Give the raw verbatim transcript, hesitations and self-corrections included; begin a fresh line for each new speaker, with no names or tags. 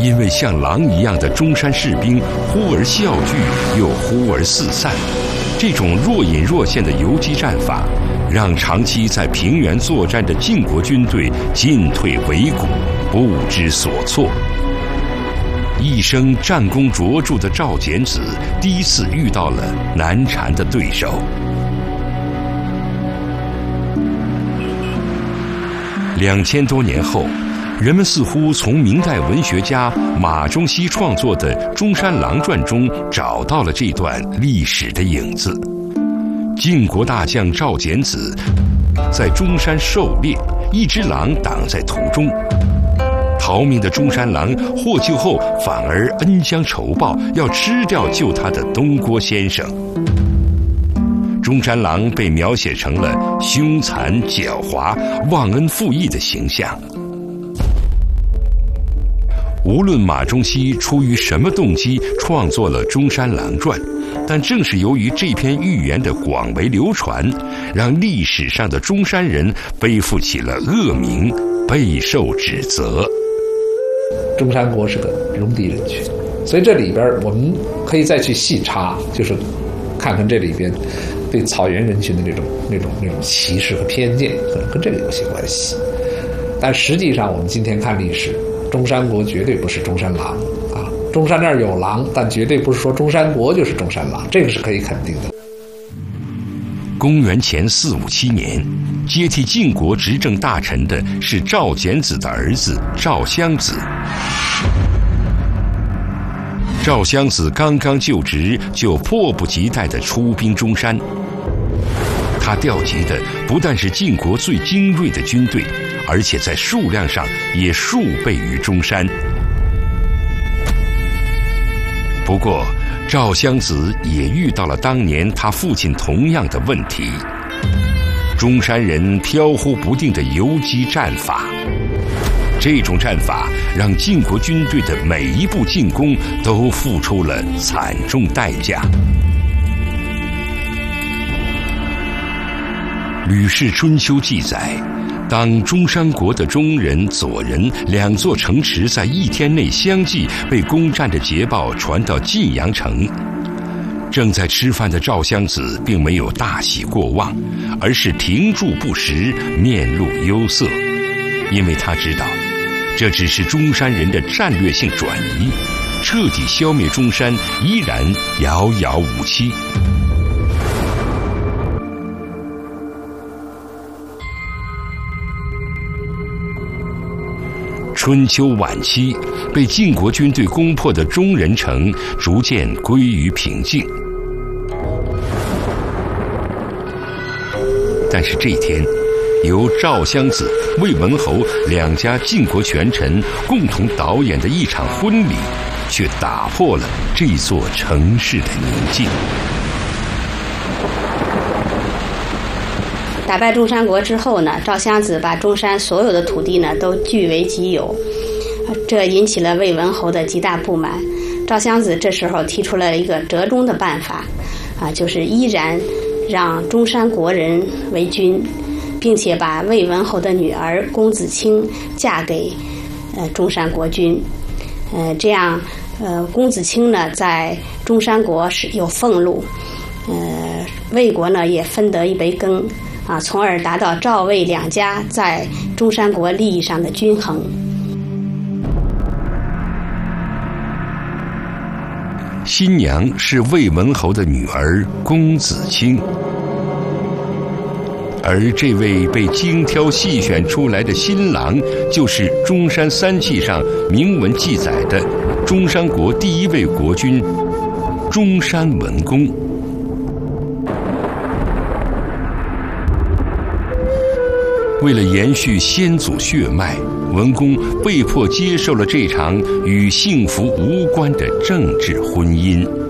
因为像狼一样的中山士兵忽而笑聚，又忽而四散，这种若隐若现的游击战法，让长期在平原作战的晋国军队进退维谷，不知所措。一生战功卓著的赵简子第一次遇到了难缠的对手。两千多年后，人们似乎从明代文学家马中锡创作的《中山狼传》中找到了这段历史的影子。晋国大将赵简子在中山狩猎，一只狼挡在途中，逃命的中山狼获救后反而恩将仇报，要吃掉救他的东郭先生。中山狼被描写成了凶残狡猾、忘恩负义的形象。无论马中锡出于什么动机创作了《中山狼传》，但正是由于这篇寓言的广为流传，让历史上的中山人背负起了恶名，备受指责。
中山国是个戎狄人群，所以这里边我们可以再去细查，就是看看这里边对草原人群的这种那种那种歧视和偏见，可能跟这个有些关系。但实际上，我们今天看历史，中山国绝对不是中山狼啊！中山那儿有狼，但绝对不是说中山国就是中山狼，这个是可以肯定的。
公元前四五七年，接替晋国执政大臣的是赵简子的儿子赵襄子。赵襄子刚刚就职，就迫不及待地出兵中山。他调集的不但是晋国最精锐的军队，而且在数量上也数倍于中山。不过，赵襄子也遇到了当年他父亲同样的问题：中山人飘忽不定的游击战法。这种战法让晋国军队的每一步进攻都付出了惨重代价。《吕氏春秋》记载，当中山国的中人、左人两座城池在一天内相继被攻占的捷报传到晋阳城，正在吃饭的赵襄子并没有大喜过望，而是停住不食，面露忧色，因为他知道这只是中山人的战略性转移，彻底消灭中山依然遥遥无期。春秋晚期，被晋国军队攻破的中人城逐渐归于平静。但是这一天，由赵襄子、魏文侯两家晋国权臣共同导演的一场婚礼，却打破了这座城市的宁静。
打败中山国之后呢，赵襄子把中山所有的土地呢都据为己有，这引起了魏文侯的极大不满。赵襄子这时候提出了一个折中的办法，啊，就是依然让中山国人为君，并且把魏文侯的女儿公子卿嫁给呃中山国君，呃，这样呃公子卿呢在中山国是有俸禄，呃魏国呢也分得一杯羹。啊，从而达到赵魏两家在中山国利益上的均衡。
新娘是魏文侯的女儿公子卿，而这位被精挑细选出来的新郎，就是中山三契上明文记载的中山国第一位国君中山文公。为了延续先祖血脉，文公被迫接受了这场与幸福无关的政治婚姻。